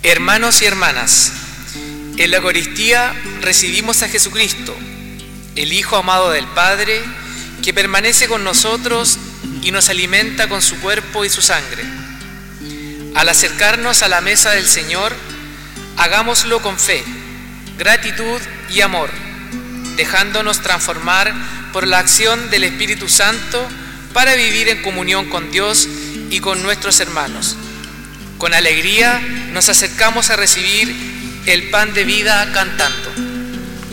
Hermanos y hermanas, en la Eucaristía recibimos a Jesucristo, el Hijo amado del Padre, que permanece con nosotros y nos alimenta con su cuerpo y su sangre. Al acercarnos a la mesa del Señor, hagámoslo con fe, gratitud y amor, dejándonos transformar por la acción del Espíritu Santo para vivir en comunión con Dios y con nuestros hermanos. Con alegría nos acercamos a recibir el pan de vida cantando.